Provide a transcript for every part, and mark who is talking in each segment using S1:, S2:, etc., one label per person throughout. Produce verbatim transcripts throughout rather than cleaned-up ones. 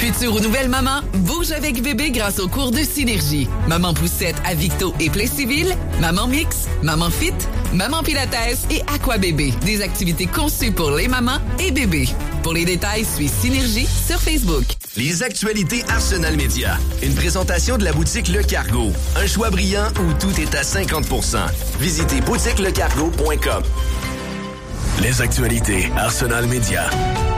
S1: Future ou nouvelle maman, bouge avec bébé grâce au cours de Synergie. Maman poussette à Victo et Plessisville, Maman Mix, Maman Fit, Maman Pilates et Aqua Bébé. Des activités conçues pour les mamans et bébés. Pour les détails, suis Synergie sur Facebook.
S2: Les actualités Arsenal Média. Une présentation de la boutique Le Cargo. Un choix brillant où tout est à cinquante pour cent. Visitez boutique le cargo point com. Les actualités Arsenal Média.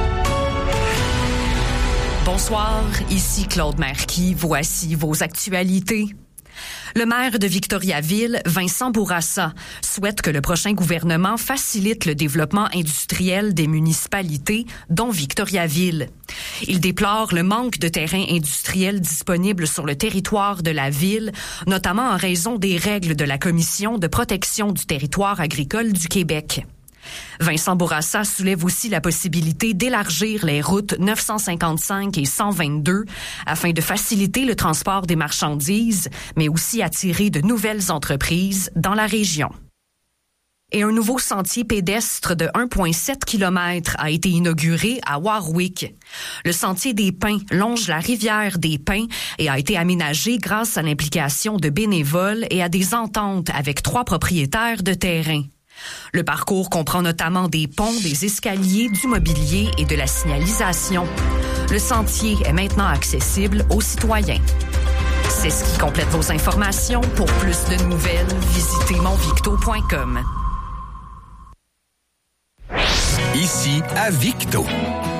S3: Bonsoir, ici Claude Marquis. Voici vos actualités. Le maire de Victoriaville, Vincent Bourassa, souhaite que le prochain gouvernement facilite le développement industriel des municipalités, dont Victoriaville. Il déplore le manque de terrains industriels disponibles sur le territoire de la ville, notamment en raison des règles de la Commission de protection du territoire agricole du Québec. Vincent Bourassa soulève aussi la possibilité d'élargir les routes neuf cent cinquante-cinq et cent vingt-deux afin de faciliter le transport des marchandises, mais aussi attirer de nouvelles entreprises dans la région. Et un nouveau sentier pédestre de un virgule sept kilomètres a été inauguré à Warwick. Le sentier des Pins longe la rivière des Pins et a été aménagé grâce à l'implication de bénévoles et à des ententes avec trois propriétaires de terrain. Le parcours comprend notamment des ponts, des escaliers, du mobilier et de la signalisation. Le sentier est maintenant accessible aux citoyens. C'est ce qui complète vos informations. Pour plus de nouvelles, visitez mon victo point com.
S2: Ici à Victo.